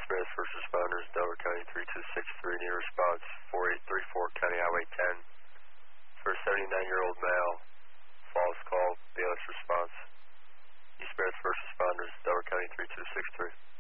East Meadows First Responders, Delaware County 3263, need a response 4834 County Highway 10 for a 79-year-old male. False call, BLS response. East Meadows First Responders, Delaware County 3263.